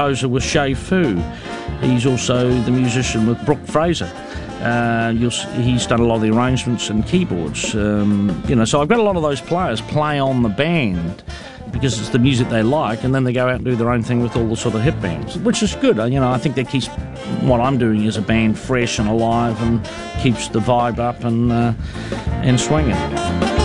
composer with Shay Fu. He's also the musician with Brooke Fraser. He's done a lot of the arrangements and keyboards. So I've got a lot of those players play on the band because it's the music they like, and then they go out and do their own thing with all the sort of hit bands, which is good. I think that keeps what I'm doing as a band fresh and alive and keeps the vibe up and swinging.